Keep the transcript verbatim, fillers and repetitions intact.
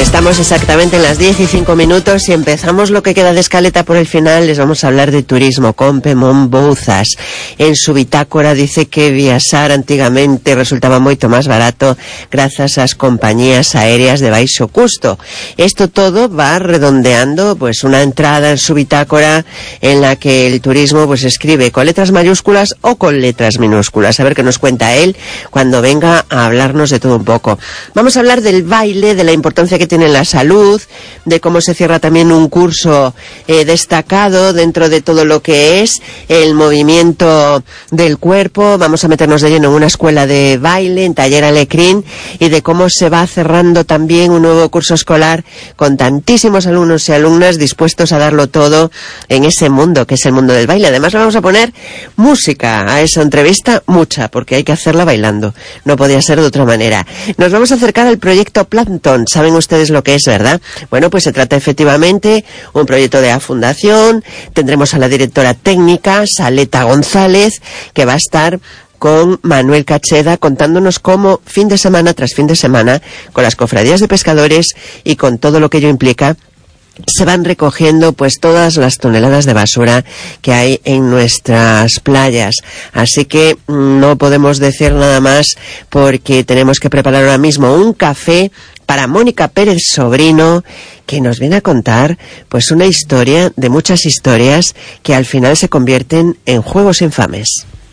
Estamos exactamente en las diez y cinco minutos y empezamos lo que queda de escaleta por el final. Les vamos a hablar de turismo con Pemón Bouzas. En su bitácora dice que viajar antiguamente resultaba moito más barato gracias a las compañías aéreas de baixo custo. Esto todo va redondeando pues una entrada en su bitácora en la que el turismo pues escribe con letras mayúsculas o con letras minúsculas. A ver qué nos cuenta él cuando venga a hablarnos de todo un poco. Vamos a hablar del baile, de la importancia que tiene en la salud, de cómo se cierra también un curso eh, destacado dentro de todo lo que es el movimiento del cuerpo. Vamos a meternos de lleno en una escuela de baile, en Taller Alecrín, y de cómo se va cerrando también un nuevo curso escolar con tantísimos alumnos y alumnas dispuestos a darlo todo en ese mundo que es el mundo del baile. Además, le vamos a poner música a esa entrevista, mucha, porque hay que hacerla bailando. No podía ser de otra manera. Nos vamos a acercar al proyecto Plankton. Saben ustedes lo que es, ¿verdad? Bueno, pues se trata efectivamente un proyecto de la Fundación. Tendremos a la directora técnica, Saleta González, que va a estar con Manuel Cacheda contándonos cómo fin de semana tras fin de semana, con las cofradías de pescadores y con todo lo que ello implica, se van recogiendo pues todas las toneladas de basura que hay en nuestras playas. Así que no podemos decir nada más porque tenemos que preparar ahora mismo un café para Mónica Pérez Sobrino, que nos viene a contar pues una historia de muchas historias que al final se convierten en juegos infames.